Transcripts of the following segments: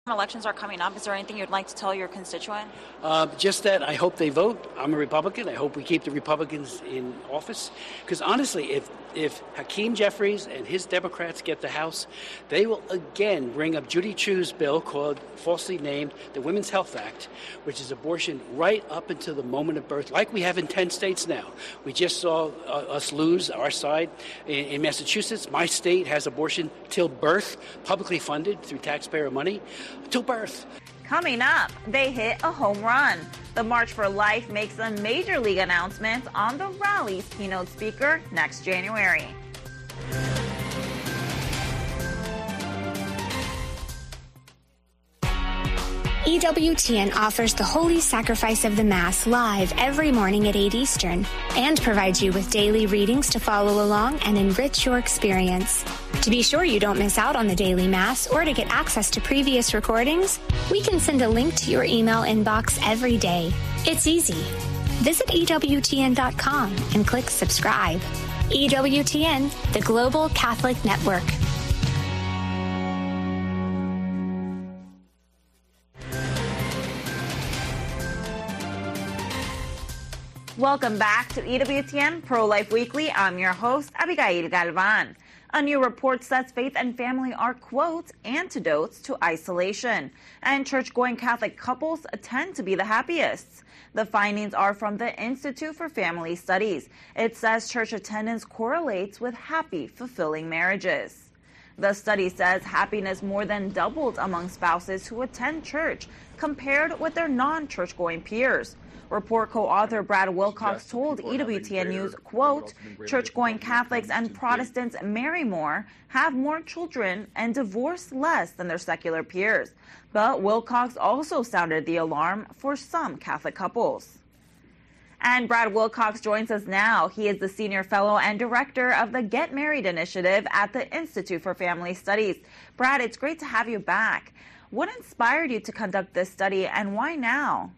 Elections are coming up. Is there anything you'd like to tell your constituent? Just that I hope they vote. I'm a Republican. I hope we keep the Republicans in office. Because honestly, if Hakeem Jeffries and his Democrats get the House, they will again bring up Judy Chu's bill called, falsely named, the Women's Health Act, which is abortion right up until the moment of birth, like we have in 10 states now. We just saw us lose our side in Massachusetts. My state has abortion till birth, publicly funded through taxpayer money. Till birth. Coming up, they hit a home run. The March for Life makes a major league announcement on the rally's keynote speaker next January. EWTN offers the Holy Sacrifice of the Mass live every morning at 8 Eastern and provides you with daily readings to follow along and enrich your experience. To be sure you don't miss out on the daily Mass or to get access to previous recordings, we can send a link to your email inbox every day. It's easy. Visit EWTN.com and click subscribe. EWTN, the Global Catholic Network. Welcome back to EWTN Pro-Life Weekly. I'm your host, Abigail Galvan. A new report says faith and family are, quote, antidotes to isolation, and church-going Catholic couples tend to be the happiest. The findings are from the Institute for Family Studies. It says church attendance correlates with happy, fulfilling marriages. The study says happiness more than doubled among spouses who attend church compared with their non-church-going peers. Report co-author Brad Wilcox told EWTN News, quote, church-going Catholics and Protestants marry more, have more children, and divorce less than their secular peers. But Wilcox also sounded the alarm for some Catholic couples. And Brad Wilcox joins us now. He is the senior fellow and director of the Get Married Initiative at the Institute for Family Studies. Brad, it's great to have you back. What inspired you to conduct this study, and why now?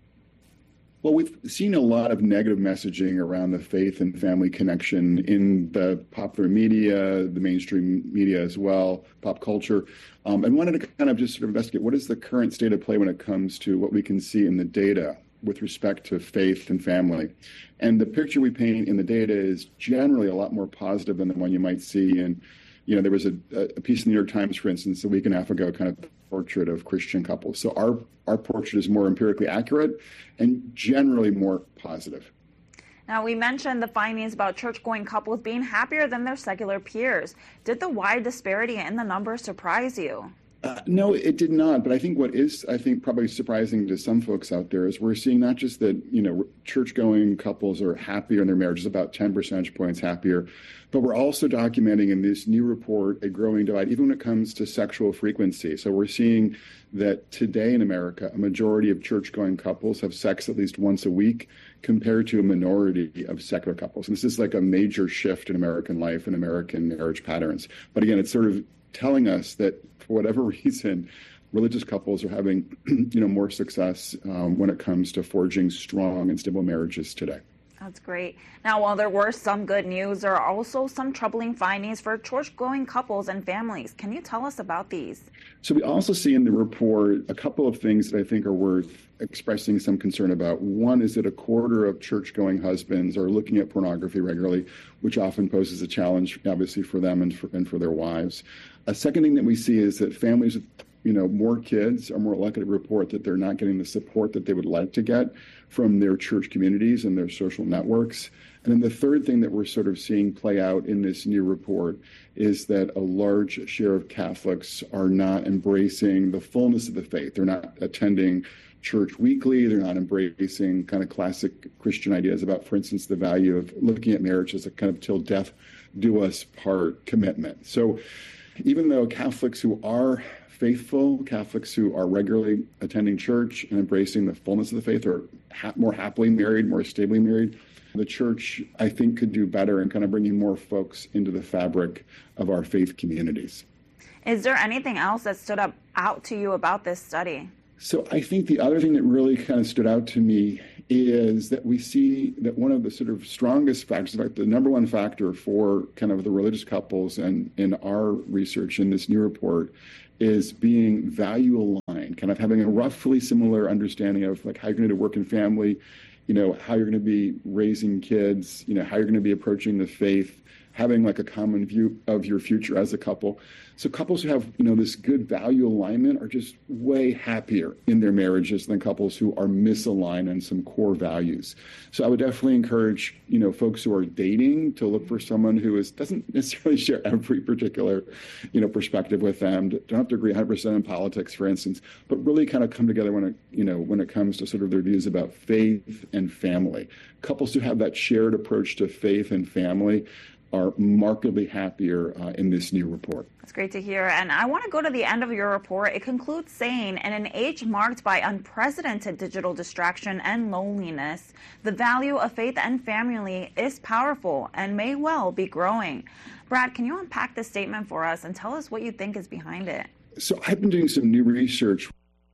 Well, we've seen a lot of negative messaging around the faith and family connection in the popular media, the mainstream media as well, pop culture, and wanted to kind of just sort of investigate what is the current state of play when it comes to what we can see in the data with respect to faith and family. And the picture we paint in the data is generally a lot more positive than the one you might see in, there was a piece in the New York Times, for instance, a week and a half ago, kind of portrait of Christian couples. So our portrait is more empirically accurate and generally more positive. Now, we mentioned the findings about church-going couples being happier than their secular peers. Did the wide disparity in the numbers surprise you? No, it did not. But I think what is, probably surprising to some folks out there is we're seeing not just that, church-going couples are happier in their marriages, about 10 percentage points happier, but we're also documenting in this new report a growing divide, even when it comes to sexual frequency. So we're seeing that today in America, a majority of church-going couples have sex at least once a week compared to a minority of secular couples. And this is like a major shift in American life and American marriage patterns. But again, it's sort of telling us that for whatever reason, religious couples are having, more success when it comes to forging strong and stable marriages today. That's great. Now, while there were some good news, there are also some troubling findings for church-going couples and families. Can you tell us about these? So we also see in the report a couple of things that I think are worth expressing some concern about. One is that a quarter of church-going husbands are looking at pornography regularly, which often poses a challenge, obviously, for them and for their wives. A second thing that we see is that families with more kids are more likely to report that they're not getting the support that they would like to get from their church communities and their social networks. And then the third thing that we're sort of seeing play out in this new report is that a large share of Catholics are not embracing the fullness of the faith. They're not attending church weekly. They're not embracing kind of classic Christian ideas about, for instance, the value of looking at marriage as a kind of till death do us part commitment. So even though Catholics who are faithful, Catholics who are regularly attending church and embracing the fullness of the faith are more happily married, more stably married, the church, I think, could do better in kind of bringing more folks into the fabric of our faith communities. Is there anything else that stood out to you about this study? So I think the other thing that really kind of stood out to me is that we see that one of the sort of strongest factors, in fact, the number one factor for kind of the religious couples and in our research in this new report is being value aligned, kind of having a roughly similar understanding of like how you're going to work in family, how you're going to be raising kids, how you're going to be approaching the faith, having like a common view of your future as a couple. So couples who have, this good value alignment are just way happier in their marriages than couples who are misaligned on some core values. So I would definitely encourage, folks who are dating to look for someone who doesn't necessarily share every particular, perspective with them. Don't have to agree 100% in politics, for instance, but really kind of come together when it comes to sort of their views about faith and family. Couples who have that shared approach to faith and family are markedly happier in this new report. That's great to hear. And I want to go to the end of your report. It concludes saying, in an age marked by unprecedented digital distraction and loneliness, the value of faith and family is powerful and may well be growing. Brad, can you unpack this statement for us and tell us what you think is behind it? So I've been doing some new research.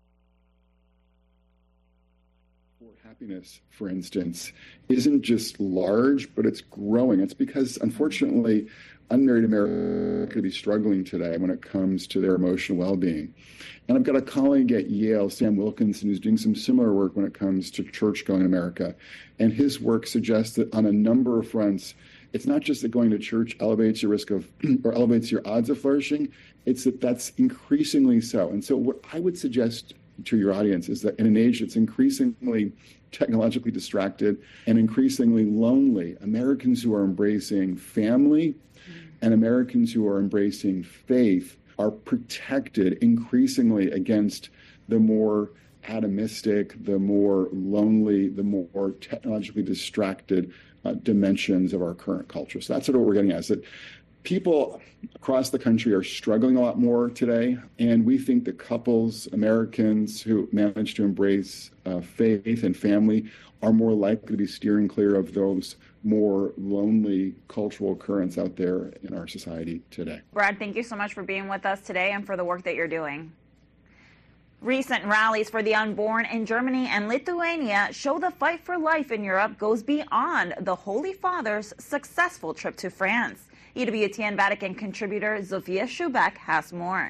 Happiness, for instance, isn't just large, but it's growing. It's because, unfortunately, unmarried Americans could be struggling today when it comes to their emotional well-being. And I've got a colleague at Yale, Sam Wilkinson, who's doing some similar work when it comes to church-going in America. And his work suggests that on a number of fronts, it's not just that going to church elevates your risk of, or elevates your odds of flourishing, it's that that's increasingly so. And so what I would suggest to your audience is that in an age that's increasingly technologically distracted and increasingly lonely, Americans who are embracing family and Americans who are embracing faith are protected increasingly against the more atomistic, the more lonely, the more technologically distracted dimensions of our current culture. So that's what we're getting at, is that people across the country are struggling a lot more today, and we think that couples, Americans who manage to embrace faith and family are more likely to be steering clear of those more lonely cultural currents out there in our society today. Brad, thank you so much for being with us today and for the work that you're doing. Recent rallies for the unborn in Germany and Lithuania show the fight for life in Europe goes beyond the Holy Father's successful trip to France. EWTN Vatican contributor Sophia Schubeck has more.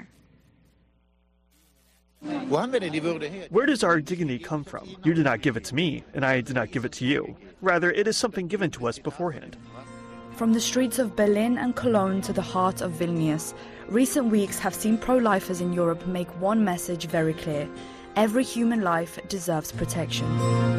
Where does our dignity come from? You did not give it to me, and I did not give it to you. Rather, it is something given to us beforehand. From the streets of Berlin and Cologne to the heart of Vilnius, recent weeks have seen pro-lifers in Europe make one message very clear. Every human life deserves protection.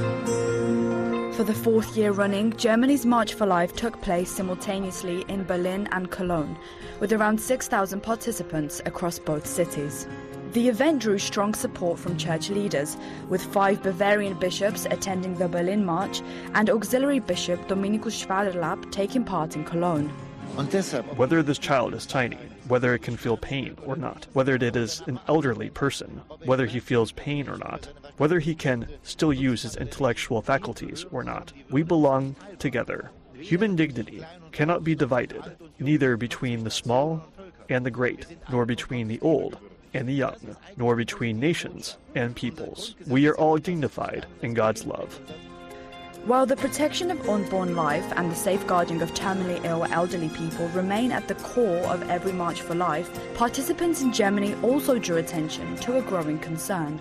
For the fourth year running, Germany's March for Life took place simultaneously in Berlin and Cologne, with around 6,000 participants across both cities. The event drew strong support from church leaders, with 5 Bavarian bishops attending the Berlin March and Auxiliary Bishop Dominikus Schwaderlapp taking part in Cologne. Whether this child is tiny, whether it can feel pain or not, whether it is an elderly person, whether he feels pain or not, whether he can still use his intellectual faculties or not, we belong together. Human dignity cannot be divided, neither between the small and the great, nor between the old and the young, nor between nations and peoples. We are all dignified in God's love. While the protection of unborn life and the safeguarding of terminally ill elderly people remain at the core of every March for Life, participants in Germany also drew attention to a growing concern.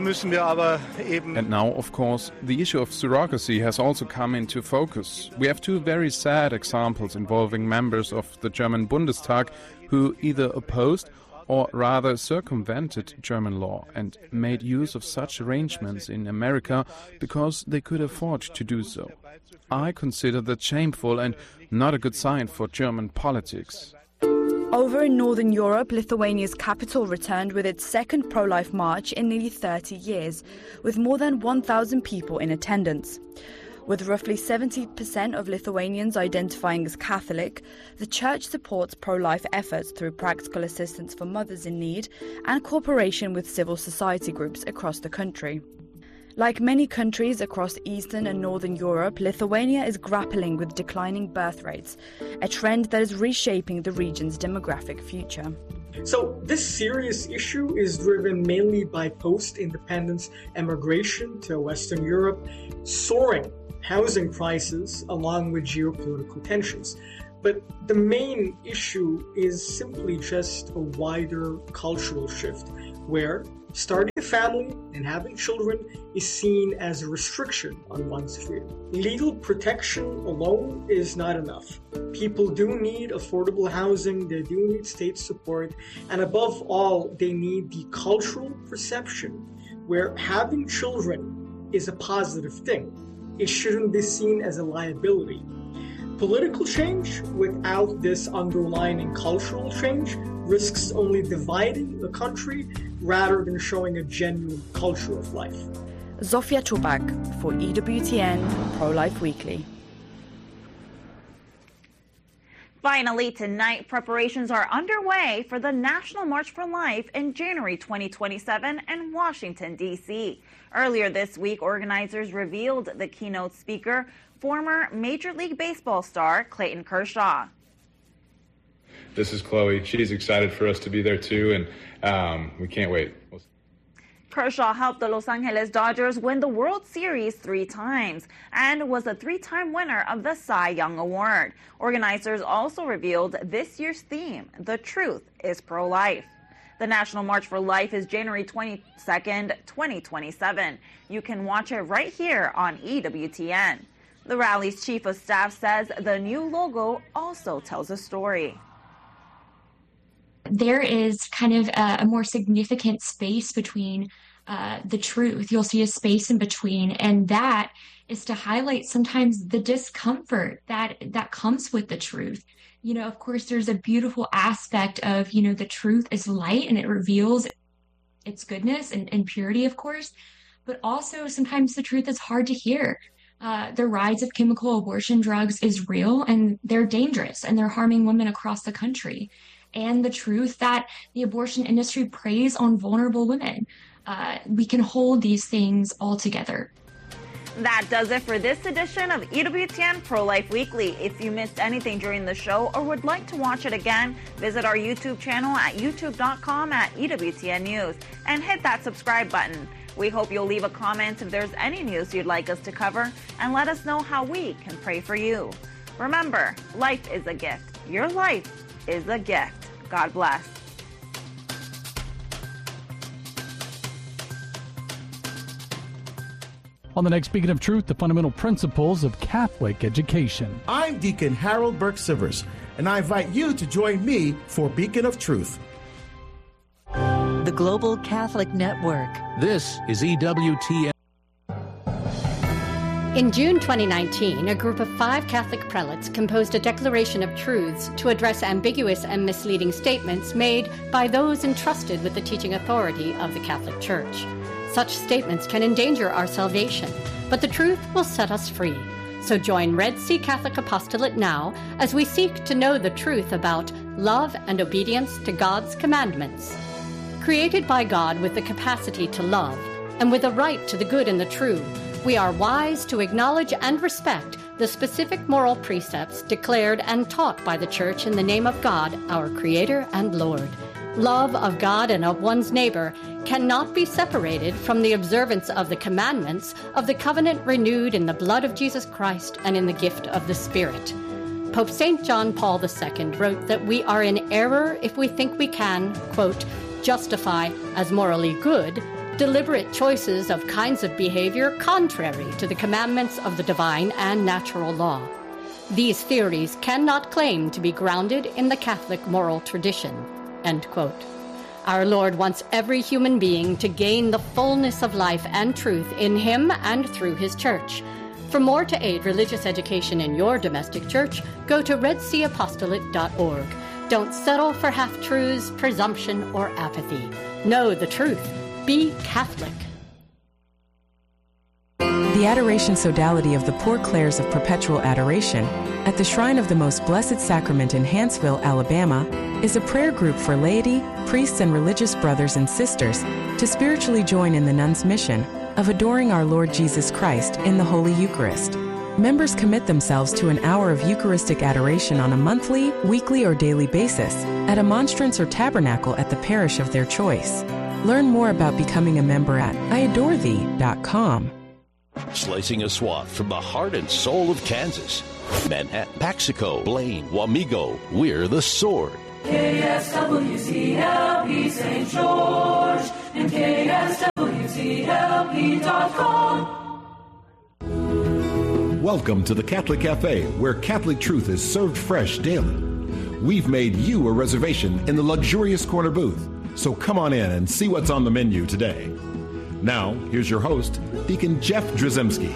And now, of course, the issue of surrogacy has also come into focus. We have 2 very sad examples involving members of the German Bundestag who either opposed or rather circumvented German law and made use of such arrangements in America because they could afford to do so. I consider that shameful and not a good sign for German politics. Over in Northern Europe, Lithuania's capital returned with its second pro-life march in nearly 30 years, with more than 1,000 people in attendance. With roughly 70% of Lithuanians identifying as Catholic, the church supports pro-life efforts through practical assistance for mothers in need and cooperation with civil society groups across the country. Like many countries across Eastern and Northern Europe, Lithuania is grappling with declining birth rates, a trend that is reshaping the region's demographic future. So this serious issue is driven mainly by post-independence emigration to Western Europe, soaring housing prices, along with geopolitical tensions. But the main issue is simply just a wider cultural shift, where starting a family and having children is seen as a restriction on one's freedom. Legal protection alone is not enough. People do need affordable housing, they do need state support, and above all, they need the cultural perception where having children is a positive thing. It shouldn't be seen as a liability. Political change without this underlying cultural change risks only dividing the country rather than showing a genuine culture of life. Zofia Chubak for EWTN Pro-Life Weekly. Finally, tonight, preparations are underway for the National March for Life in January 2027 in Washington, D.C. Earlier this week, organizers revealed the keynote speaker, former Major League Baseball star Clayton Kershaw. This is Chloe. She's excited for us to be there too, and we can't wait. Kershaw helped the Los Angeles Dodgers win the World Series 3 times and was a 3-time winner of the Cy Young Award. Organizers also revealed this year's theme, The Truth is Pro-Life. The National March for Life is January 22nd, 2027. You can watch it right here on EWTN. The rally's chief of staff says the new logo also tells a story. There is kind of a more significant space between the truth. You'll see a space in between, and that is to highlight sometimes the discomfort that comes with the truth. You know, of course, there's a beautiful aspect of, you know, the truth is light and it reveals its goodness and purity, of course, but also sometimes the truth is hard to hear. The rise of chemical abortion drugs is real, and they're dangerous, and they're harming women across the country. And the truth that the abortion industry preys on vulnerable women. We can hold these things all together. That does it for this edition of EWTN Pro-Life Weekly. If you missed anything during the show or would like to watch it again, visit our YouTube channel at youtube.com/EWTN News and hit that subscribe button. We hope you'll leave a comment if there's any news you'd like us to cover and let us know how we can pray for you. Remember, life is a gift. Your life is a gift. God bless. On the next Beacon of Truth, the fundamental principles of Catholic education. I'm Deacon Harold Burke-Sivers, and I invite you to join me for Beacon of Truth. The Global Catholic Network. This is EWTN. In June 2019, a group of 5 Catholic prelates composed a declaration of truths to address ambiguous and misleading statements made by those entrusted with the teaching authority of the Catholic Church. Such statements can endanger our salvation, but the truth will set us free. So join Red Sea Catholic Apostolate now as we seek to know the truth about love and obedience to God's commandments. Created by God with the capacity to love and with a right to the good and the true, we are wise to acknowledge and respect the specific moral precepts declared and taught by the Church in the name of God, our Creator and Lord. Love of God and of one's neighbor cannot be separated from the observance of the commandments of the covenant renewed in the blood of Jesus Christ and in the gift of the Spirit. Pope St. John Paul II wrote that we are in error if we think we can, quote, justify as morally good deliberate choices of kinds of behavior contrary to the commandments of the divine and natural law. These theories cannot claim to be grounded in the Catholic moral tradition. End quote. Our Lord wants every human being to gain the fullness of life and truth in Him and through His Church. For more to aid religious education in your domestic church, go to redseaapostolate.org. Don't settle for half-truths, presumption, or apathy. Know the truth. Be Catholic. The Adoration Sodality of the Poor Clares of Perpetual Adoration at the Shrine of the Most Blessed Sacrament in Hanceville, Alabama, is a prayer group for laity, priests, and religious brothers and sisters to spiritually join in the nuns' mission of adoring our Lord Jesus Christ in the Holy Eucharist. Members commit themselves to an hour of Eucharistic adoration on a monthly, weekly, or daily basis at a monstrance or tabernacle at the parish of their choice. Learn more about becoming a member at iadorethee.com. Slicing a swath from the heart and soul of Kansas. Manhattan, Paxico, Blaine, Wamego, we're the Sword. KSWCLP St. George and KSWCLP.com. Welcome to the Catholic Cafe, where Catholic truth is served fresh daily. We've made you a reservation in the luxurious corner booth, so come on in and see what's on the menu today. Now, here's your host, Deacon Jeff Drzymski.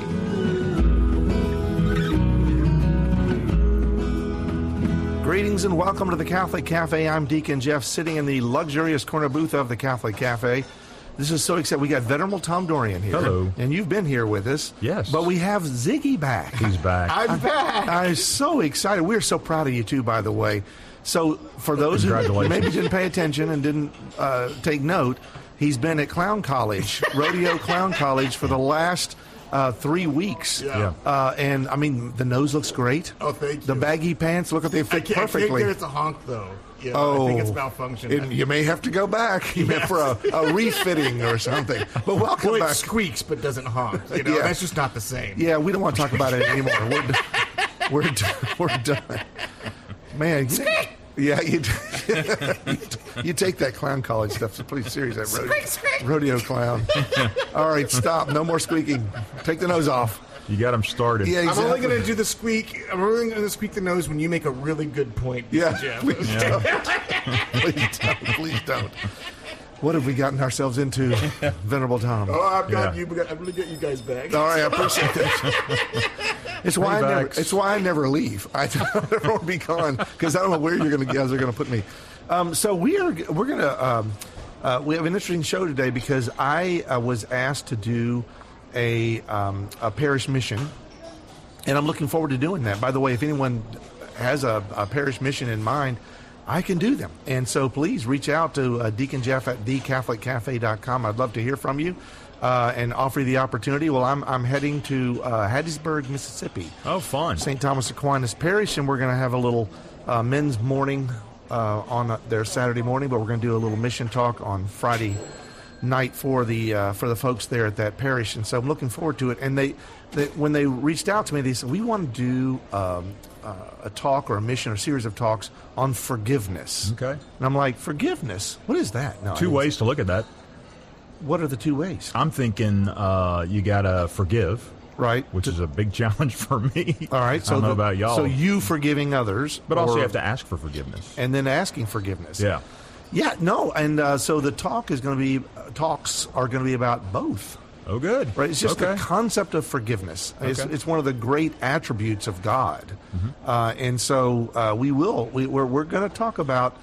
Greetings and welcome to the Catholic Cafe. I'm Deacon Jeff, sitting in the luxurious corner booth of the Catholic Cafe. This is so exciting. We got Venerable Tom Dorian here. Hello. And you've been here with us. Yes. But we have Ziggy back. He's back. I'm back. I'm so excited. We're so proud of you, too, by the way. So for those who maybe didn't pay attention and didn't take note, he's been at Clown College, Rodeo Clown College, for the last 3 weeks. Yeah. And, I mean, the nose looks great. Oh, thank you. The baggy pants, look at they fit perfectly. I can't get it to honk, though. You know, I think it's malfunction. You may have to go back Yes. for a refitting or something. But welcome Well, back. it squeaks but doesn't honk. You know, Yeah. that's just not the same. Yeah, we don't want to talk about it anymore. We're done. Man, yeah, you take that Clown College stuff pretty serious. That rodeo clown. All right, stop. No more squeaking. Take the nose off. You got him started. Yeah, exactly. I'm only going to do the squeak. I'm only going to squeak the nose when you make a really good point. Yeah, Jeff. please don't. Please don't. What have we gotten ourselves into, Venerable Tom? Oh, I've got you. I'm going to get you guys back. All right, I appreciate that. It's why I never leave. I never want to be gone because I don't know where you guys are going to put me. So we're going to we have an interesting show today because I was asked to do a parish mission, and I'm looking forward to doing that. By the way, if anyone has a parish mission in mind, I can do them. And so please reach out to Deacon Jeff at thecatholiccafe.com. I'd love to hear from you and offer you the opportunity. Well, I'm heading to Hattiesburg, Mississippi. Oh, fun. St. Thomas Aquinas Parish, and we're going to have a little men's morning on their Saturday morning, but we're going to do a little mission talk on Friday night for the folks there at that parish. And so I'm looking forward to it. And they when they reached out to me, they said, we want to do a talk or a mission or a series of talks on forgiveness. Okay. And I'm like, forgiveness? What is that? No, Two ways to look at that. What are the two ways? I'm thinking you got to forgive. Right. Which is a big challenge for me. All right. So I don't know about y'all. So you forgiving others. But also you have to ask for forgiveness. And then asking forgiveness. Yeah. Yeah, no. And so the talks are going to be about both. Oh, good. Right. It's just the concept of forgiveness. Okay. It's one of the great attributes of God. Mm-hmm. And so we're going to talk about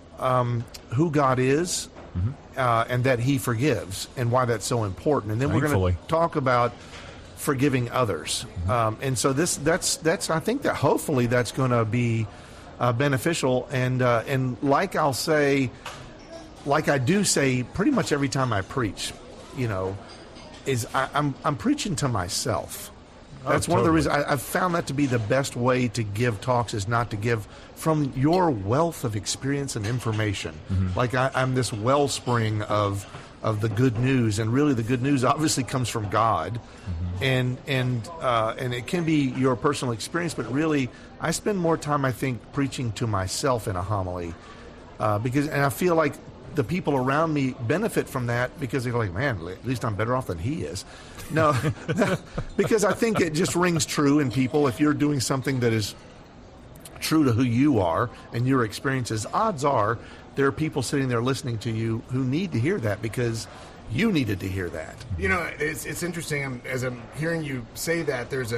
who God is, mm-hmm. And that He forgives, and why that's so important. And then we're going to talk about forgiving others. Mm-hmm. And so that's I think that hopefully that's going to be beneficial. And like I'll say, like I do say pretty much every time I preach, you know, is I'm preaching to myself. That's one of the reasons I've found that to be the best way to give talks, is not to give from your wealth of experience and information. Mm-hmm. Like I'm this wellspring of the good news, and really the good news obviously comes from God, mm-hmm. and it can be your personal experience, but really I spend more time, I think, preaching to myself in a homily, because I feel like the people around me benefit from that, because they're like, man, at least I'm better off than he is. No, because I think it just rings true in people. If you're doing something that is true to who you are and your experiences, odds are there are people sitting there listening to you who need to hear that, because you needed to hear that. You know, it's interesting. As I'm hearing you say that, there's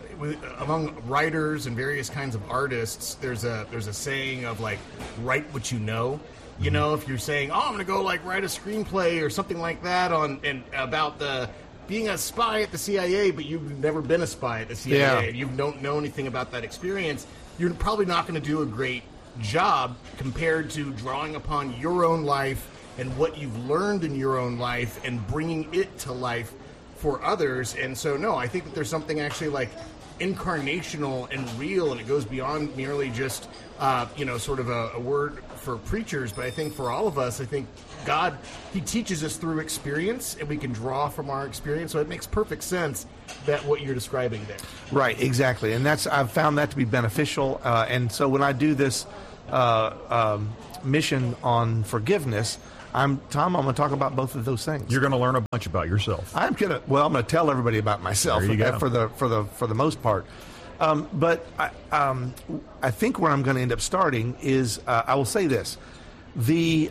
among writers and various kinds of artists, there's a saying of, like, write what you know. You know, if you're saying, oh, I'm going to go write a screenplay or something like that about being a spy at the CIA, but you've never been a spy at the CIA, and you don't know anything about that experience, you're probably not going to do a great job compared to drawing upon your own life and what you've learned in your own life and bringing it to life for others. And so, no, I think that there's something actually like incarnational and real, and it goes beyond merely just, sort of a word for preachers, but I think for all of us, I think God, he teaches us through experience, and we can draw from our experience. So it makes perfect sense that what you're describing there. Right, exactly. And I've found that to be beneficial. And so when I do this mission on forgiveness, I'm going to talk about both of those things. You're going to learn a bunch about yourself. I'm going to tell everybody about myself for the most part. But I think where I'm going to end up starting is I will say this: the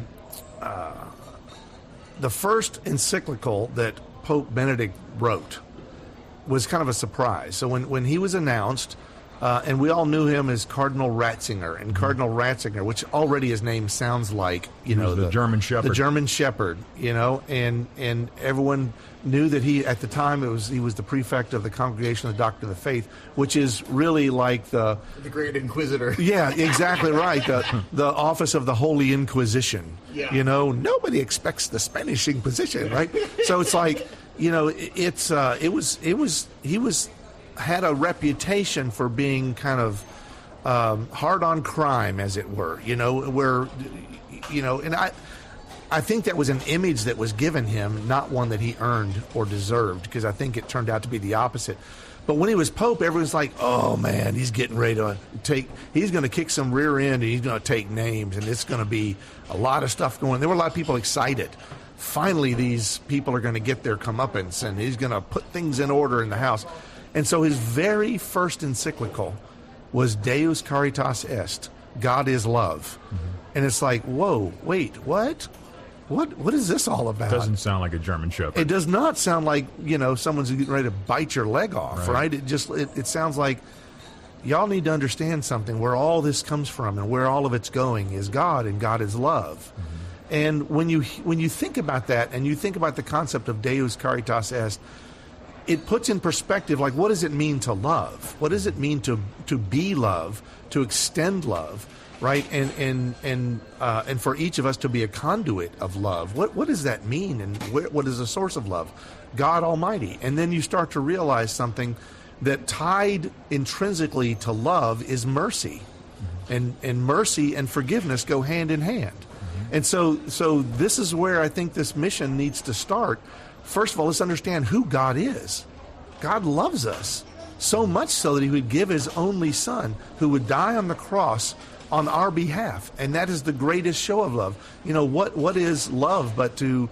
first encyclical that Pope Benedict wrote was kind of a surprise. So when he was announced, and we all knew him as Cardinal Ratzinger, and Cardinal Ratzinger, which already his name sounds like the German Shepherd, the German Shepherd, and everyone knew that he at the time he was the prefect of the Congregation of the Doctrine of the Faith, which is really like the Great Inquisitor. Yeah, exactly right. The office of the Holy Inquisition. Yeah. Nobody expects the Spanish Inquisition, right? So it's like he had a reputation for being kind of hard on crime, as it were, and I think that was an image that was given him, not one that he earned or deserved, because I think it turned out to be the opposite. But when he was Pope, everyone's like, oh man, he's getting ready to he's going to kick some rear end, and he's going to take names, and it's going to be a lot of stuff going. There were a lot of people excited. Finally, these people are going to get their comeuppance, and he's going to put things in order in the house. And so his very first encyclical was Deus Caritas Est, God is Love. Mm-hmm. And it's like, whoa, wait, what? What is this all about? It doesn't sound like a German Shepherd. It does not sound like, someone's getting ready to bite your leg off, right? It sounds like y'all need to understand something, where all this comes from and where all of it's going is God, and God is love. Mm-hmm. And when you think about that, and you think about the concept of Deus Caritas Est, it puts in perspective, like, what does it mean to love? What does it mean to be love, to extend love, right? And for each of us to be a conduit of love. What does that mean? And what is the source of love? God Almighty. And then you start to realize something, that tied intrinsically to love is mercy. Mm-hmm. And mercy and forgiveness go hand in hand. Mm-hmm. And so this is where I think this mission needs to start. First of all, let's understand who God is. God loves us so much so that he would give his only son, who would die on the cross on our behalf. And that is the greatest show of love. What is love but to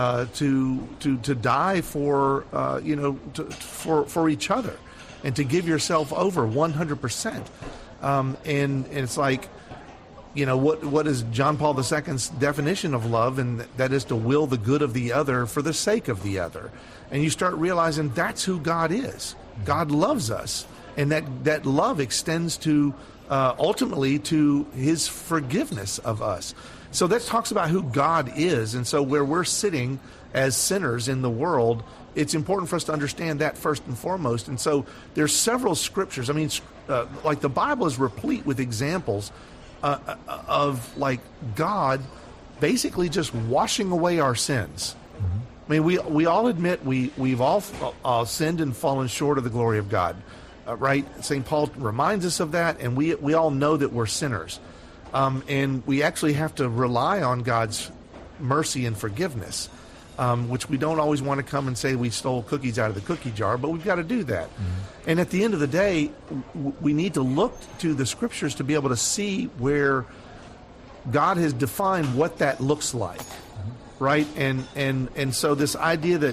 die for for each other, and to give yourself over 100%. And it's like, what is John Paul II's definition of love? And that is to will the good of the other for the sake of the other. And you start realizing that's who God is. God loves us. And that love extends to ultimately to his forgiveness of us. So that talks about who God is. And so where we're sitting as sinners in the world, it's important for us to understand that first and foremost. And so there's several scriptures. I mean, like the Bible is replete with examples of like God basically just washing away our sins. Mm-hmm. I mean, we all admit we've all sinned and fallen short of the glory of God, right? St. Paul reminds us of that, and we all know that we're sinners, and we actually have to rely on God's mercy and forgiveness, which we don't always want to come and say we stole cookies out of the cookie jar, but we've got to do that. Mm-hmm. And at the end of the day, we need to look to the scriptures to be able to see where God has defined what that looks like, mm-hmm. right? And so this idea that,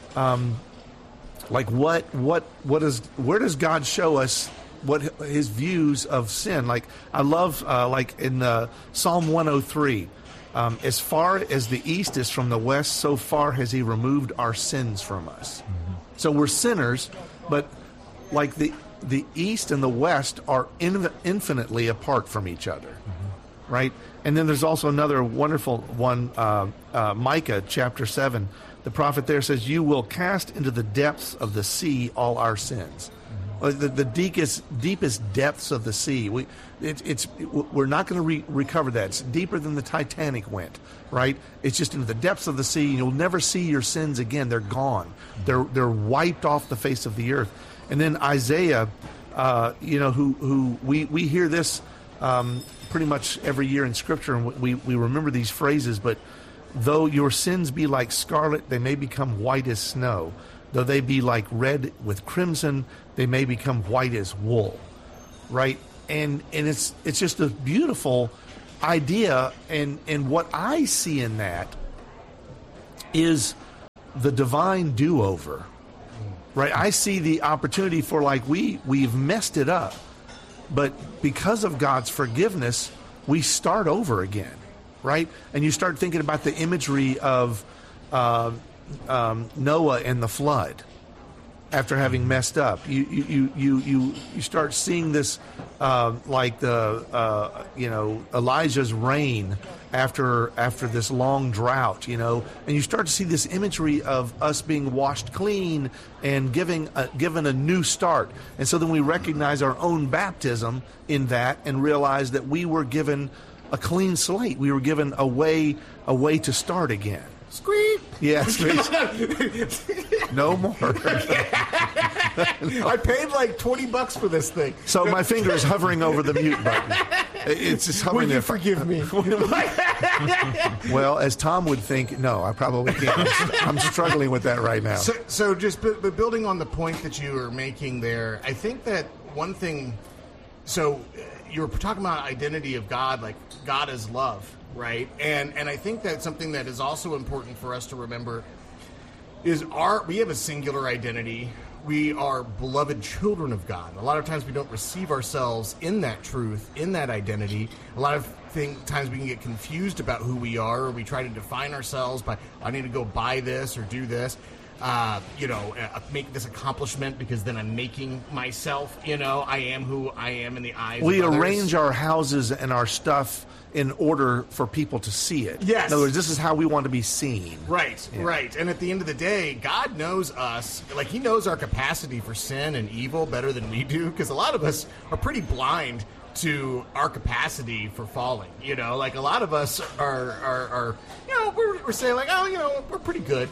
like, where does God show us what his views of sin? Like, I love, like in Psalm 103. As far as the east is from the west, so far has he removed our sins from us. Mm-hmm. So we're sinners, but like the east and the west are infinitely apart from each other, mm-hmm. right? And then there's also another wonderful one, Micah chapter 7. The prophet there says, you will cast into the depths of the sea all our sins. Mm-hmm. The deepest depths of the sea. We're not going to recover that. It's deeper than the Titanic went, right? It's just into the depths of the sea. You'll never see your sins again. They're gone. They're wiped off the face of the earth. And then Isaiah, who we hear this pretty much every year in Scripture, and we remember these phrases, but though your sins be like scarlet, they may become white as snow. Though they be like red with crimson, they may become white as wool. Right? And it's just a beautiful idea, and what I see in that is the divine do-over. Right? I see the opportunity for, like, we've messed it up, but because of God's forgiveness, we start over again. Right? And you start thinking about the imagery of Noah and the flood. After having messed up, you start seeing this like the Elijah's rain after this long drought, and you start to see this imagery of us being washed clean and given a new start. And so then we recognize our own baptism in that and realize that we were given a clean slate. We were given a way to start again. Squeak! Yeah, squeak. No more. I paid like $20 for this thing. So my finger is hovering over the mute button. It's just hovering there. Will you forgive me? Well, as Tom would think, no, I probably can't. I'm struggling with that right now. So just but building on the point that you were making there, I think that one thing, so you were talking about identity of God, like God is love. Right, and I think that's something that is also important for us to remember is we have a singular identity. We are beloved children of God. A lot of times we don't receive ourselves in that truth, in that identity. A lot of times we can get confused about who we are, or we try to define ourselves by, I need to go buy this or do this. Make this accomplishment because then I'm making myself, I am who I am in the eyes of others. We arrange our houses and our stuff in order for people to see it. Yes. In other words, this is how we want to be seen. Right, yeah. Right. And at the end of the day, God knows us. Like, He knows our capacity for sin and evil better than we do, because a lot of us are pretty blind to our capacity for falling. Like a lot of us are we're saying like, we're pretty good.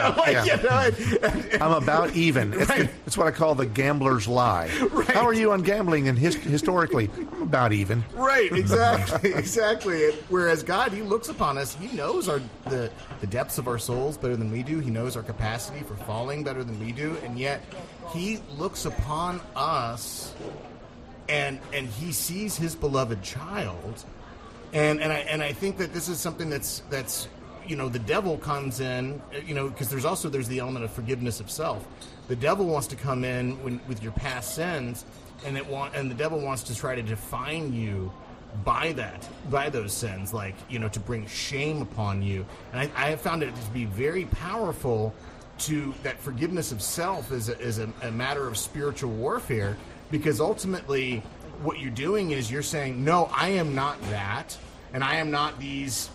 I'm about even. Right. It's what I call the gambler's lie. Right. How are you on gambling and historically? I'm about even. Right, exactly. Whereas God, He looks upon us, He knows the depths of our souls better than we do. He knows our capacity for falling better than we do, and yet He looks upon us and He sees His beloved child. And I think that this is something that's the devil comes in, because there's the element of forgiveness of self. The devil wants to come in with your past sins, and the devil wants to try to define you by those sins, like, to bring shame upon you. And I have found it to be very powerful that forgiveness of self is a matter of spiritual warfare, because ultimately what you're doing is you're saying, no, I am not that, and I am not these,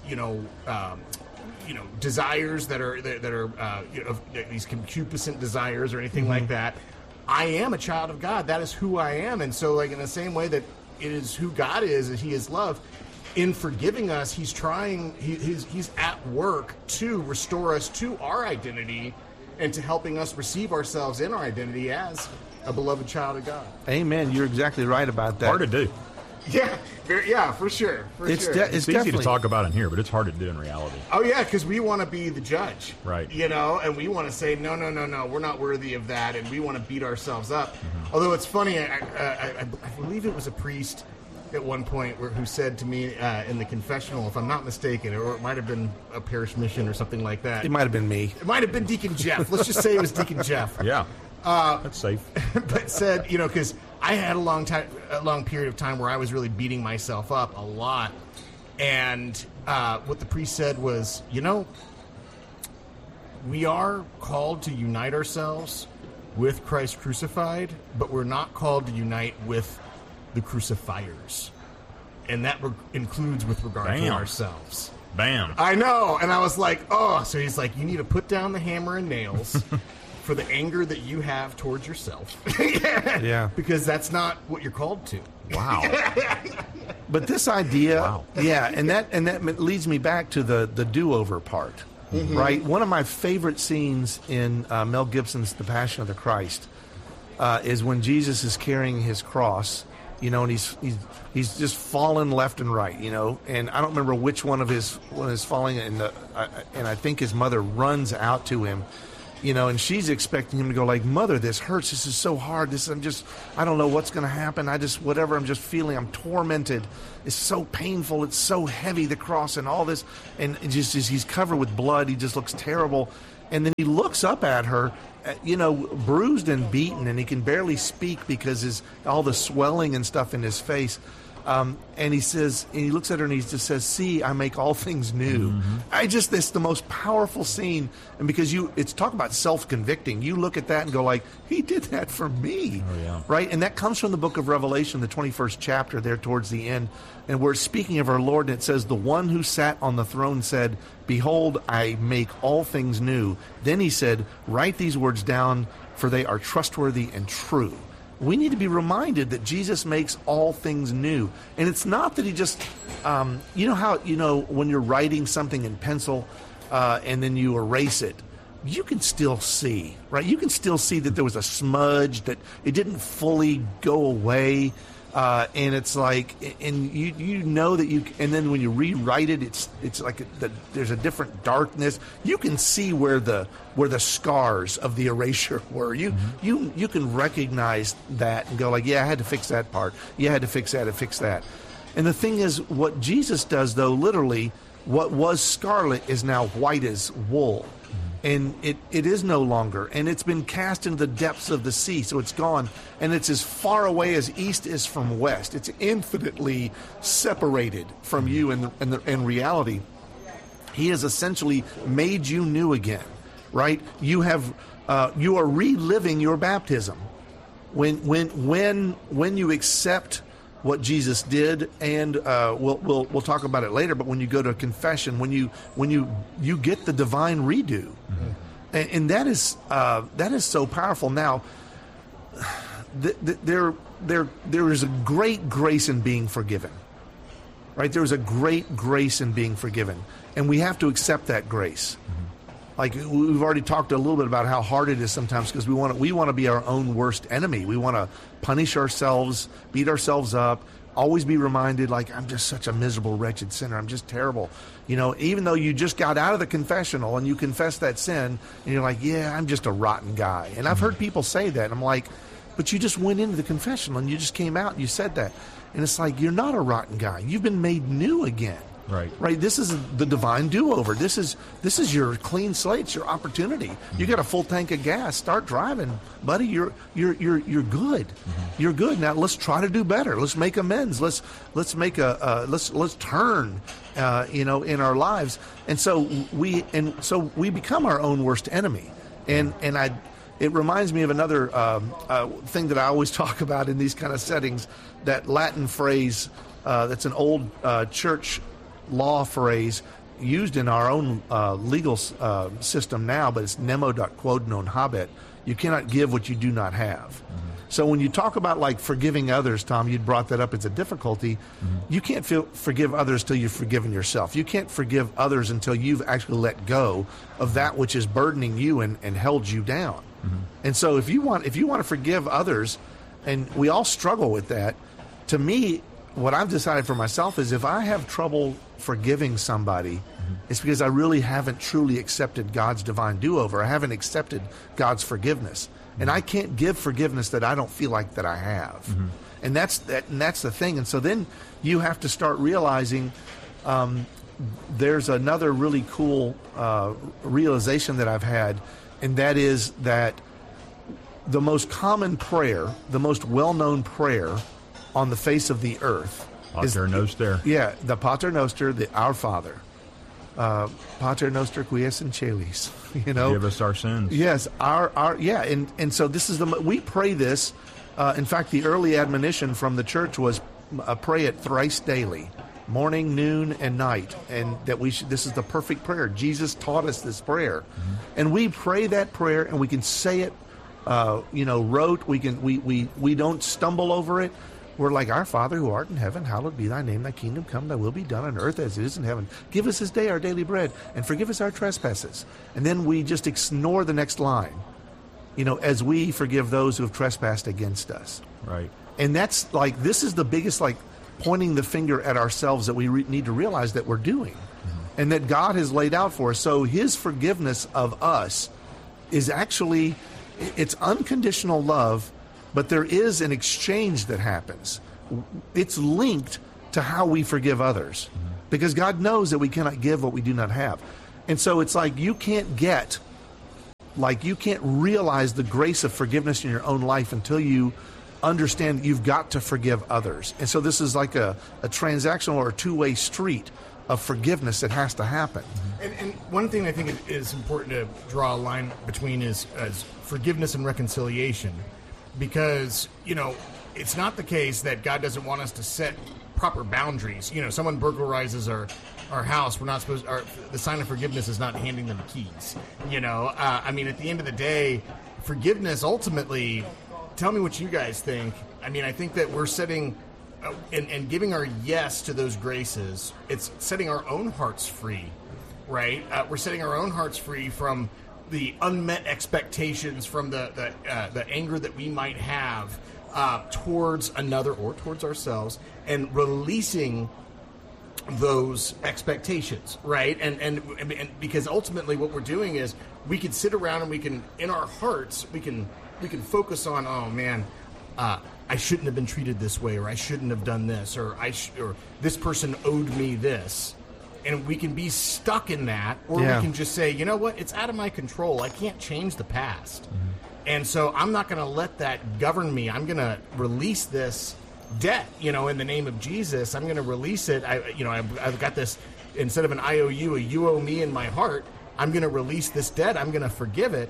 desires that are these concupiscent desires or anything like that. I am a child of God. That is who I am. And so, like, in the same way that it is who God is, and He is love, in forgiving us, He's at work to restore us to our identity and to helping us receive ourselves in our identity as a beloved child of God. Amen. You're exactly right about that. Hard to do. Yeah, for sure. It's easy to talk about in here, but it's hard to do in reality. Oh, yeah, because we want to be the judge. Right. And we want to say, no, we're not worthy of that, and we want to beat ourselves up. Mm-hmm. Although it's funny, I believe it was a priest at one point who said to me in the confessional, if I'm not mistaken, or it might have been a parish mission or something like that. It might have been me. It might have been Deacon Jeff. Let's just say it was Deacon Jeff. Yeah. That's safe. But said, because I had a long period of time where I was really beating myself up a lot. And what the priest said was, we are called to unite ourselves with Christ crucified, but we're not called to unite with the crucifiers. And that includes with regard to ourselves. Bam. I know. And I was like, oh, so he's like, you need to put down the hammer and nails for the anger that you have towards yourself. Yeah. Because that's not what you're called to. Wow. But this idea, and that leads me back to the do-over part, right? One of my favorite scenes in Mel Gibson's The Passion of the Christ is when Jesus is carrying his cross, you know, and he's just fallen left and right, you know, and I don't remember which one is falling, and I think his mother runs out to him, you know, and she's expecting him to go like, "Mother, this hurts. This is so hard. I don't know what's going to happen. I'm just feeling, I'm tormented. It's so painful. It's so heavy, the cross and all this." And he's covered with blood. He just looks terrible. And then he looks up at her, you know, bruised and beaten, and he can barely speak because all the swelling and stuff in his face. And he looks at her and he just says, "See, I make all things new." Mm-hmm. This the most powerful scene. And because it's talk about self-convicting. You look at that and go like, he did that for me. Oh, yeah. Right? And that comes from the book of Revelation, the 21st chapter there towards the end. And we're speaking of our Lord, and it says, "The one who sat on the throne said, 'Behold, I make all things new.' Then he said, 'Write these words down, for they are trustworthy and true.'" We need to be reminded that Jesus makes all things new. And it's not that he just, you know how, you know, when you're writing something in pencil and then you erase it, you can still see, right? You can still see that there was a smudge, that it didn't fully go away. And it's like, and you know that and then when you rewrite it, it's like there's a different darkness. You can see where the scars of the erasure were. You can recognize that and go like, yeah, I had to fix that part. Yeah, I had to fix that and fix that. And the thing is, what Jesus does, though, literally, what was scarlet is now white as wool. And it is no longer, and it's been cast into the depths of the sea, so it's gone, and it's as far away as east is from west. It's infinitely separated from you in reality. He has essentially made you new again, right? You are reliving your baptism when you accept what Jesus did, and we'll talk about it later. But when you go to confession, when you get the divine redo, mm-hmm. and that is so powerful. Now, there is a great grace in being forgiven, right? There is a great grace in being forgiven, and we have to accept that grace. Mm-hmm. Like we've already talked a little bit about how hard it is sometimes, because we want to be our own worst enemy. We want to punish ourselves, beat ourselves up, always be reminded like, I'm just such a miserable, wretched sinner. I'm just terrible. You know, even though you just got out of the confessional and you confess that sin, and you're like, yeah, I'm just a rotten guy. And I've heard people say that, and I'm like, but you just went into the confessional and you just came out and you said that. And it's like, you're not a rotten guy. You've been made new again. Right. This is the divine do-over. This is your clean slate. It's your opportunity. Mm-hmm. You got a full tank of gas. Start driving, buddy. You're good. Mm-hmm. You're good. Now let's try to do better. Let's make amends. Let's turn. In our lives. And so we become our own worst enemy. And it reminds me of another thing that I always talk about in these kind of settings. That Latin phrase that's an old church law phrase used in our own legal system now, but it's nemo dat quod non habet. You cannot give what you do not have. Mm-hmm. So when you talk about like forgiving others, Tom, you'd brought that up as a difficulty. Mm-hmm. You can't forgive others till you've forgiven yourself. You can't forgive others until you've actually let go of that which is burdening you and held you down. Mm-hmm. And so if you want to forgive others, and we all struggle with that, to me, what I've decided for myself is if I have trouble forgiving somebody, mm-hmm. it's because I really haven't truly accepted God's divine do-over. I haven't accepted God's forgiveness. Mm-hmm. And I can't give forgiveness that I don't feel like that I have. Mm-hmm. And that's the thing. And so then you have to start realizing there's another really cool realization that I've had, and that is that the most common prayer, the most well-known prayer on the face of the earth Pater Noster. Yeah, the Pater Noster, the Our Father. Pater Noster qui es in celis. You know, forgive us our sins. Yes, and so this is we pray this. In fact, the early admonition from the church was pray it thrice daily, morning, noon, and night, and that this is the perfect prayer. Jesus taught us this prayer, mm-hmm. and we pray that prayer, and we can say it, rote. We don't stumble over it. We're like, Our Father who art in heaven, hallowed be thy name, thy kingdom come, thy will be done on earth as it is in heaven. Give us this day our daily bread, and forgive us our trespasses. And then we just ignore the next line, as we forgive those who have trespassed against us. Right. And that's like, this is the biggest, like, pointing the finger at ourselves that we need to realize that we're doing, and that God has laid out for us. So his forgiveness of us is actually, it's unconditional love, but there is an exchange that happens. It's linked to how we forgive others, because God knows that we cannot give what we do not have. And so it's like, you can't realize the grace of forgiveness in your own life until you understand that you've got to forgive others. And so this is like a transactional or a two-way street of forgiveness that has to happen. And one thing I think is important to draw a line between is forgiveness and reconciliation, because, you know, it's not the case that God doesn't want us to set proper boundaries. You know, someone burglarizes our house, we're not supposed. The sign of forgiveness is not handing them keys. You know, I mean, at the end of the day, forgiveness ultimately. Tell me what you guys think. I mean, I think that we're setting and giving our yes to those graces. It's setting our own hearts free, right? We're setting our own hearts free from the unmet expectations, from the anger that we might have towards another or towards ourselves, and releasing those expectations, right? And because ultimately what we're doing is we can sit around and we can, in our hearts, we can focus on, oh man, I shouldn't have been treated this way, or I shouldn't have done this, or or this person owed me this, and we can be stuck in that, or we can just say, you know what, it's out of my control. I can't change the past, and so I'm not going to let that govern me. I'm going to release this debt, you know, in the name of Jesus. I'm going to release it. I've got this, instead of an IOU, a you owe me in my heart. I'm going to release this debt. I'm going to forgive it,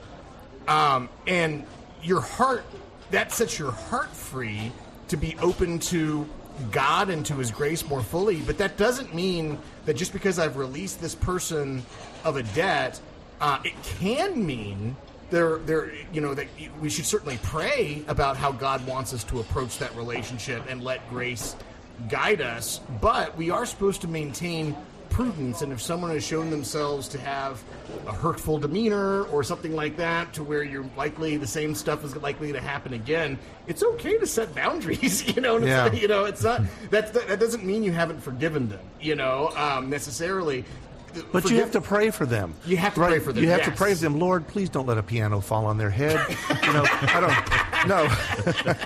and your heart, that sets your heart free to be open to God and to his grace more fully. But that doesn't mean that just because I've released this person of a debt, it can mean that we should certainly pray about how God wants us to approach that relationship and let grace guide us. But we are supposed to maintain prudence, and if someone has shown themselves to have a hurtful demeanor or something like that, to where you're likely, the same stuff is likely to happen again, it's okay to set boundaries. You know, it's not that doesn't mean you haven't forgiven them, necessarily. But you have to pray for them. You have to pray for them. You have to pray for them. Lord, please don't let a piano fall on their head. I don't know.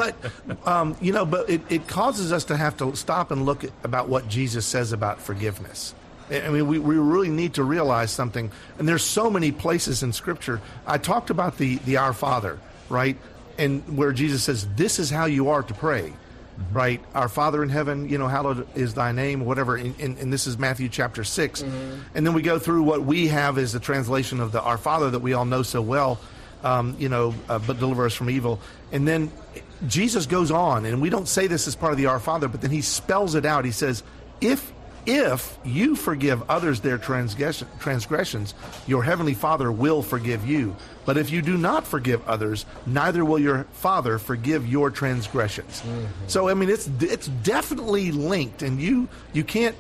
But it causes us to have to stop and look about what Jesus says about forgiveness. I mean, we really need to realize something. And there's so many places in Scripture. I talked about the Our Father, right? And where Jesus says, this is how you are to pray. Right, our Father in heaven, hallowed is thy name, whatever. And this is Matthew chapter 6. And then we go through what we have as the translation of the Our Father that we all know so well, but deliver us from evil. And then Jesus goes on, and we don't say this as part of the Our Father, but then he spells it out. He says, if you forgive others their transgressions, your heavenly Father will forgive you. But if you do not forgive others, neither will your Father forgive your transgressions. So, I mean, it's definitely linked, and you can't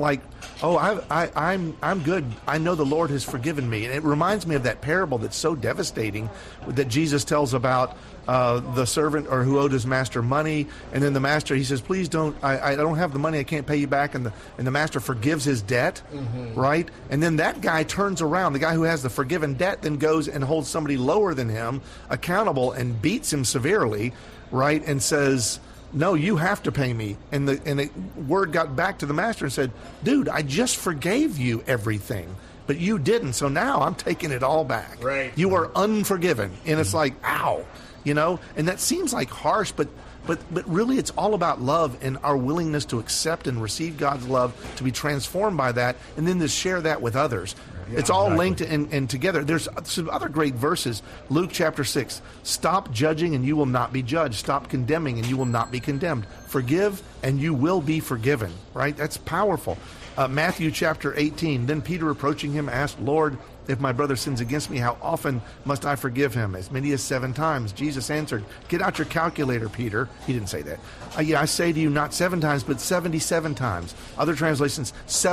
I'm good. I know the Lord has forgiven me. And it reminds me of that parable that's so devastating that Jesus tells about the servant or who owed his master money, and then the master, he says, please don't, I don't have the money, I can't pay you back, and the master forgives his debt, right? And then that guy turns around, the guy who has the forgiven debt then goes and holds somebody lower than him accountable and beats him severely, right? And says, no, you have to pay me. And the word got back to the master and said, dude, I just forgave you everything, but you didn't, so now I'm taking it all back. Right. You are unforgiven. And it's like, ow. And that seems like harsh, but really it's all about love and our willingness to accept and receive God's love, to be transformed by that, and then to share that with others. Yeah, it's all linked and together. There's some other great verses. Luke chapter 6, stop judging and you will not be judged. Stop condemning and you will not be condemned. Forgive and you will be forgiven, right? That's powerful. Matthew chapter 18, then Peter approaching him asked, Lord, if my brother sins against me, how often must I forgive him? As many as 7 times. Jesus answered, get out your calculator, Peter. He didn't say that. Yeah, I say to you, not 7 times, but 77 times. Other translations,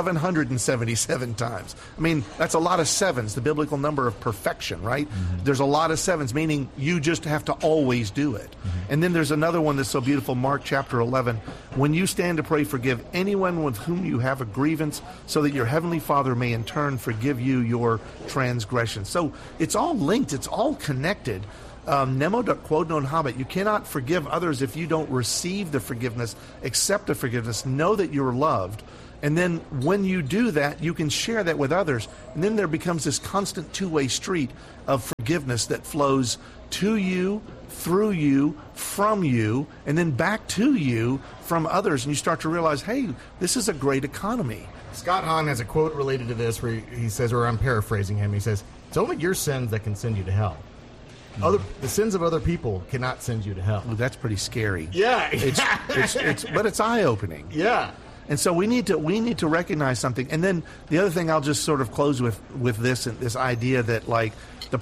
777 times. I mean, that's a lot of sevens, the biblical number of perfection, right? Mm-hmm. There's a lot of sevens, meaning you just have to always do it. Mm-hmm. And then there's another one that's so beautiful, Mark chapter 11. When you stand to pray, forgive anyone with whom you have a grievance, so that your heavenly Father may in turn forgive you your transgressions. So it's all linked. It's all connected. Nemo quod non habet. You cannot forgive others if you don't receive the forgiveness, accept the forgiveness, know that you're loved. And then when you do that, you can share that with others. And then there becomes this constant two-way street of forgiveness that flows to you, through you, from you, and then back to you from others. And you start to realize, hey, this is a great economy. Scott Hahn has a quote related to this where he says, or I'm paraphrasing him, he says, it's only your sins that can send you to hell. The sins of other people cannot send you to hell. Well, that's pretty scary. Yeah. But it's eye-opening. Yeah. And so we need to recognize something. And then the other thing I'll just sort of close with this idea that, like, the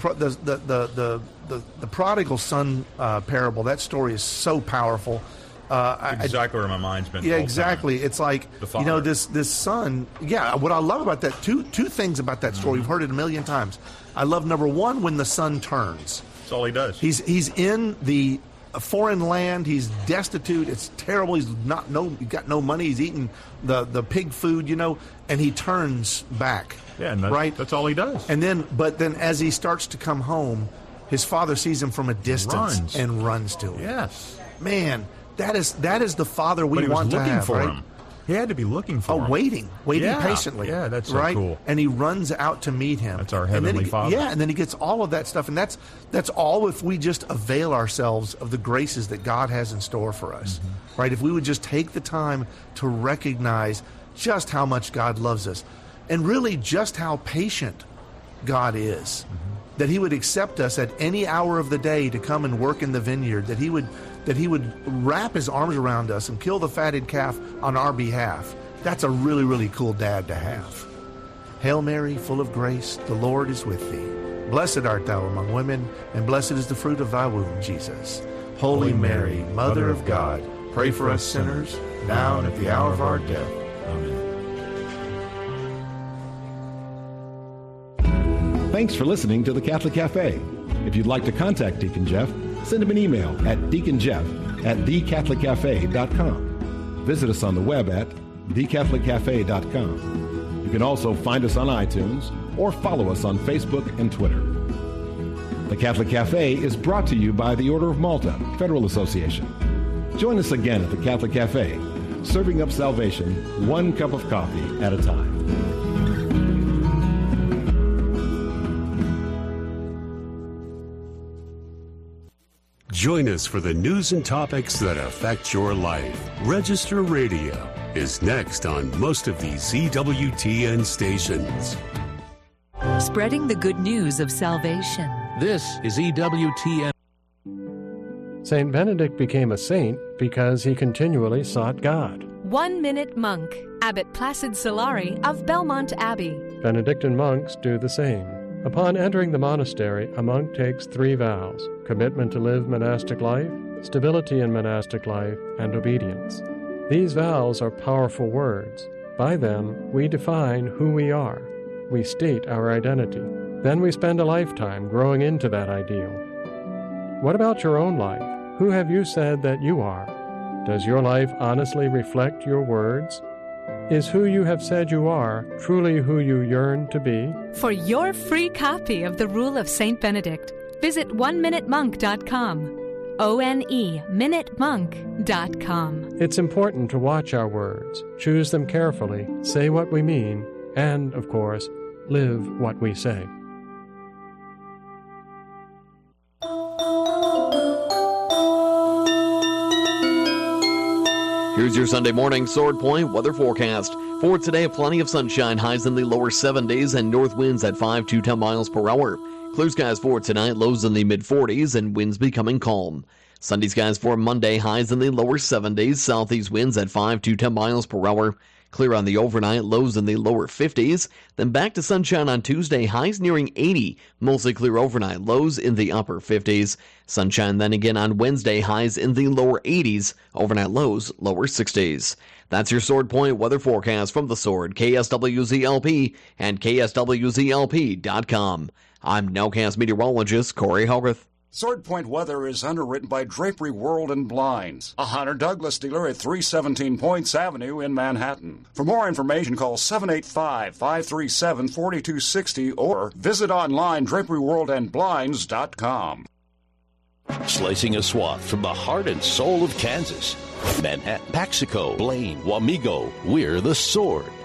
prodigal son parable, that story is so powerful. Exactly where my mind's been. Yeah, exactly. It's like, this son. Yeah, what I love about that, two things about that story. We've heard it a million times. I love, number one, when the son turns. That's all he does. He's in the foreign land. He's destitute. It's terrible. He's got no money. He's eating the pig food, and he turns back. Yeah, and right. That's all he does. And but then as he starts to come home, his father sees him from a distance and runs to him. Yes, man. That is the father we want to have, for right? him. He had to be looking for him. waiting patiently. Yeah, that's so right? cool. And he runs out to meet him. That's our heavenly Father. Yeah, and then he gets all of that stuff, and that's all if we just avail ourselves of the graces that God has in store for us, right? If we would just take the time to recognize just how much God loves us, and really just how patient God is, that he would accept us at any hour of the day to come and work in the vineyard, that he would wrap his arms around us and kill the fatted calf on our behalf. That's a really, really cool dad to have. Hail Mary, full of grace, the Lord is with thee. Blessed art thou among women, and blessed is the fruit of thy womb, Jesus. Holy Mary, Mother of God, pray for us sinners, now and at the hour of our death. Amen. Thanks for listening to the Catholic Cafe. If you'd like to contact Deacon Jeff, send him an email at deaconjeff@thecatholiccafe.com. Visit us on the web at thecatholiccafe.com. You can also find us on iTunes or follow us on Facebook and Twitter. The Catholic Cafe is brought to you by the Order of Malta Federal Association. Join us again at the Catholic Cafe, serving up salvation one cup of coffee at a time. Join us for the news and topics that affect your life. Register Radio is next on most of these EWTN stations. Spreading the good news of salvation. This is EWTN. Saint Benedict became a saint because he continually sought God. 1 Minute Monk, Abbot Placid Solari of Belmont Abbey. Benedictine monks do the same. Upon entering the monastery, a monk takes 3 vows: commitment to live monastic life, stability in monastic life, and obedience. These vows are powerful words. By them, we define who we are. We state our identity. Then we spend a lifetime growing into that ideal. What about your own life? Who have you said that you are? Does your life honestly reflect your words? Is who you have said you are truly who you yearn to be? For your free copy of The Rule of Saint Benedict, visit oneminutemonk.com. ONE-minutemonk.com. It's important to watch our words, choose them carefully, say what we mean, and, of course, live what we say. Here's your Sunday morning Sword Point weather forecast. For today, plenty of sunshine, highs in the lower 70s and north winds at 5 to 10 miles per hour. Clear skies for tonight, lows in the mid-40s and winds becoming calm. Sunday skies for Monday, highs in the lower 70s, southeast winds at 5 to 10 miles per hour. Clear on the overnight, lows in the lower 50s. Then back to sunshine on Tuesday, highs nearing 80. Mostly clear overnight, lows in the upper 50s. Sunshine then again on Wednesday, highs in the lower 80s. Overnight lows, lower 60s. That's your Sword Point weather forecast from The Sword, KSWZLP, and KSWZLP.com. I'm Nowcast meteorologist Corey Hogarth. Sword Point weather is underwritten by Drapery World and Blinds, a Hunter Douglas dealer at 317 Points Avenue in Manhattan. For more information, call 785-537-4260 or visit online draperyworldandblinds.com. Slicing a swath from the heart and soul of Kansas. Manhattan, Paxico, Blaine, Wamego, we're The Sword.